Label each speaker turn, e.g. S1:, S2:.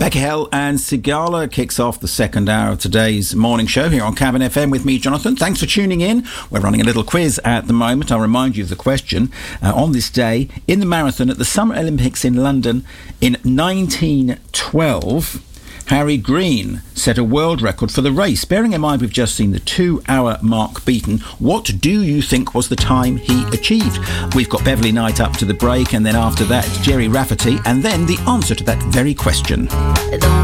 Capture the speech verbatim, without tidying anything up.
S1: Becky Hill and Sigala kicks off the second hour of today's morning show here on Cavan F M with me, Jonathan. Thanks for tuning in. We're running a little quiz at the moment. I'll remind you of the question. Uh, on this day, in the marathon at the Summer Olympics in London in nineteen twelve, Harry Green set a world record for the race. Bearing in mind we've just seen the two-hour mark beaten, what do you think was the time he achieved? We've got Beverly Knight up to the break, and then after that, Jerry Rafferty, and then the answer to that very question.